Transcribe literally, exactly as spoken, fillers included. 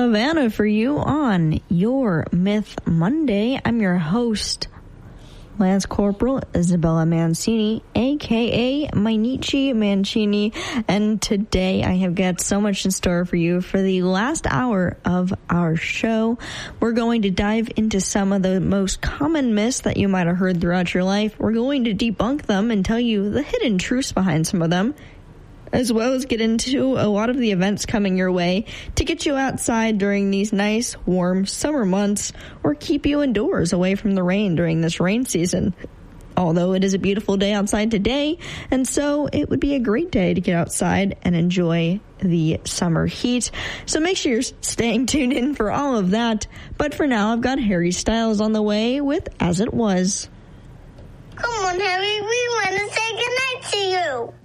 of Anna for you on your Myth Monday. I'm your host, Lance Corporal Isabella Mancini, a k a. Mainichi Mancini, and today I have got so much in store for you for the last hour of our show. We're going to dive into some of the most common myths that you might have heard throughout your life. We're going to debunk them and tell you the hidden truths behind some of them, as well as get into a lot of the events coming your way to get you outside during these nice, warm summer months or keep you indoors away from the rain during this rain season. Although it is a beautiful day outside today, and so it would be a great day to get outside and enjoy the summer heat. So make sure you're staying tuned in for all of that. But for now, I've got Harry Styles on the way with As It Was. Come on, Harry, we want to say goodnight to you.